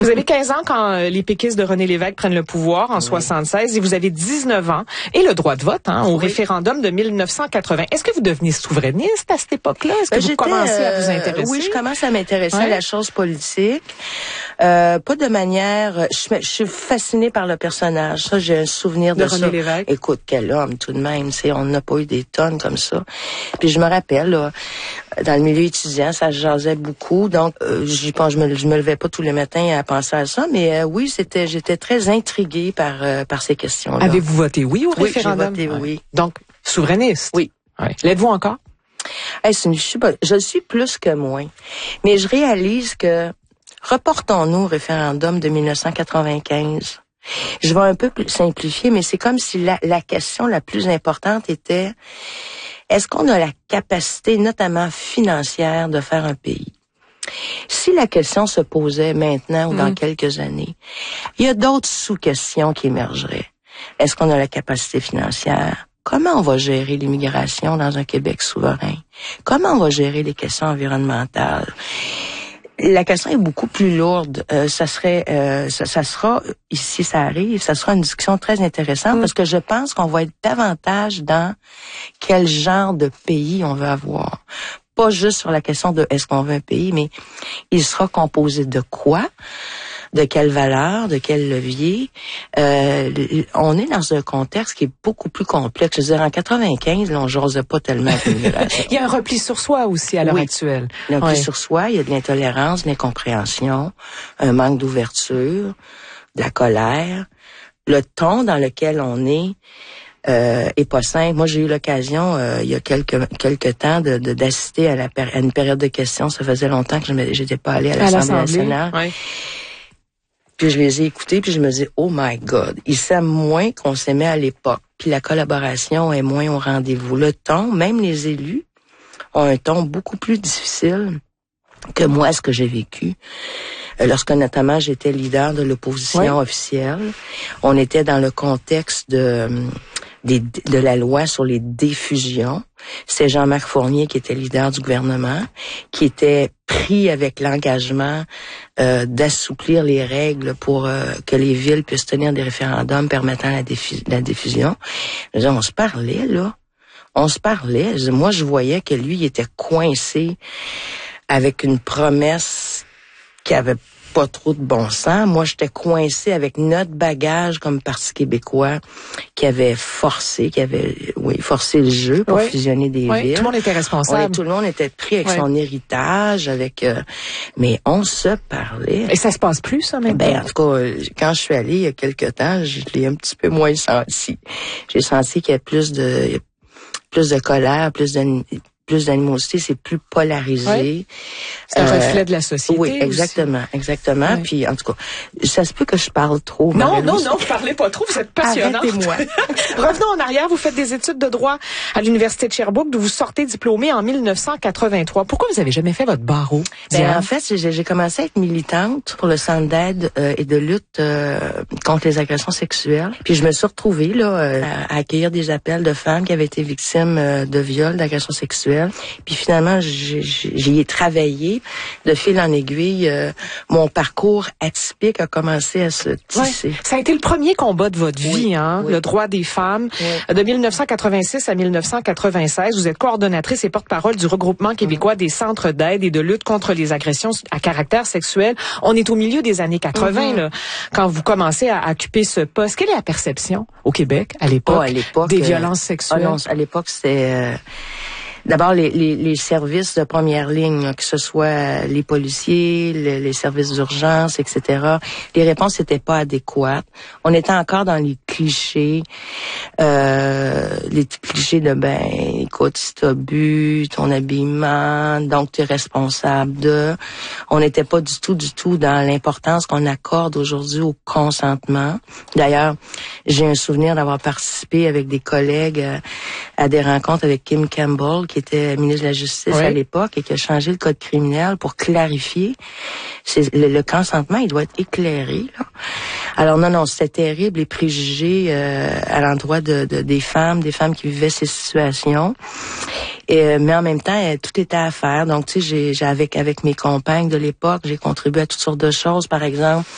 Vous avez 15 ans quand les péquistes de René Lévesque prennent le pouvoir en 76 et vous avez 19 ans et le droit de vote au référendum de 1980. Est-ce que vous devenez souverainiste à cette époque-là? Est-ce que vous commencez à vous intéresser? Oui, je commence à m'intéresser à la chose politique. Pas de manière... Je suis fascinée par le personnage. Ça, j'ai un souvenir de René Lévesque. Écoute, quel homme tout de même. On n'a pas eu des tonnes comme ça. Puis je me rappelle, là, dans le milieu étudiant, ça jasait beaucoup. Donc, j'y pense, je me levais pas tous les matins à penser à ça. Mais oui, j'étais très intriguée par ces questions-là. Avez-vous voté oui au référendum? J'ai voté oui. Donc, souverainiste? Oui. Ouais. L'êtes-vous encore? Je le suis plus que moins. Mais je réalise que reportons-nous au référendum de 1995. Je vais un peu simplifier, mais c'est comme si la question la plus importante était: est-ce qu'on a la capacité, notamment financière, de faire un pays? Si la question se posait maintenant ou dans quelques années, il y a d'autres sous-questions qui émergeraient. Est-ce qu'on a la capacité financière? Comment on va gérer l'immigration dans un Québec souverain? Comment on va gérer les questions environnementales? La question est beaucoup plus lourde. Ça sera, si ça arrive, ça sera une discussion très intéressante parce que je pense qu'on va être davantage dans quel genre de pays on veut avoir. Pas juste sur la question de est-ce qu'on veut un pays, mais il sera composé de quoi? De quelle valeur, de quel levier. On est dans un contexte qui est beaucoup plus complexe. Je veux dire, en 95, là, on jasait pas tellement de l'immigration. Il y a un repli sur soi aussi à l'heure actuelle. Un repli sur soi, il y a de l'intolérance, de l'incompréhension, un manque d'ouverture, de la colère. Le ton dans lequel on est pas simple. Moi, j'ai eu l'occasion, il y a quelques temps, d'assister à une période de questions. Ça faisait longtemps que j'étais pas allée à l'Assemblée nationale. Ouais. Puis je les ai écoutés, puis je me dis, oh my God, ils s'aiment moins qu'on s'aimait à l'époque. Puis la collaboration est moins au rendez-vous. Le ton, même les élus, ont un ton beaucoup plus difficile que moi, ce que j'ai vécu. Lorsque notamment j'étais leader de l'opposition officielle, on était dans le contexte de la loi sur les diffusions. C'est Jean-Marc Fournier qui était leader du gouvernement, qui était pris avec l'engagement d'assouplir les règles pour que les villes puissent tenir des référendums permettant la diffusion. On se parlait, là. On se parlait. Moi, je voyais que lui, il était coincé avec une promesse qui avait pas trop de bon sens. Moi, j'étais coincée avec notre bagage comme Parti québécois qui avait forcé le jeu pour fusionner des villes. Tout le monde était responsable. Tout le monde était pris avec son héritage, mais on se parlait. Et ça se passe plus, ça, maintenant? En tout cas, quand je suis allée il y a quelque temps, je l'ai un petit peu moins senti. J'ai senti qu'il y a plus de colère, plus d'animosité, c'est plus polarisé. Oui. C'est un reflet de la société. Oui, exactement. Oui. Puis, en tout cas, ça se peut que je parle trop. Non, vous parlez pas trop, vous êtes passionnante. Arrêtez-moi. Revenons en arrière, vous faites des études de droit à l'Université de Sherbrooke, d'où vous sortez diplômée en 1983. Pourquoi vous avez jamais fait votre barreau? En fait, j'ai commencé à être militante pour le Centre d'aide et de lutte contre les agressions sexuelles. Puis je me suis retrouvée là à accueillir des appels de femmes qui avaient été victimes de viols, d'agressions sexuelles. Puis finalement, j'y ai travaillé. De fil en aiguille, mon parcours atypique a commencé à se tisser. Ouais. Ça a été le premier combat de votre vie, le droit des femmes. Oui. De 1986 à 1996, vous êtes coordonnatrice et porte-parole du regroupement québécois des centres d'aide et de lutte contre les agressions à caractère sexuel. On est au milieu des années 80, là, quand vous commencez à occuper ce poste. Quelle est la perception au Québec, à l'époque, des violences sexuelles? À l'époque, c'était... D'abord, les services de première ligne, que ce soit les policiers, les services d'urgence, etc., les réponses n'étaient pas adéquates. On était encore dans les clichés de, écoute, si t'as bu, ton habillement, donc t'es responsable de... On n'était pas du tout dans l'importance qu'on accorde aujourd'hui au consentement. D'ailleurs, j'ai un souvenir d'avoir participé avec des collègues à des rencontres avec Kim Campbell, qui était ministre de la Justice à l'époque et qui a changé le code criminel pour clarifier. Le consentement, il doit être éclairé, là. Alors non, c'était terrible, les préjugés à l'endroit des femmes qui vivaient ces situations. Mais en même temps, tout était à faire. Donc, tu sais, avec mes compagnes de l'époque, j'ai contribué à toutes sortes de choses. Par exemple,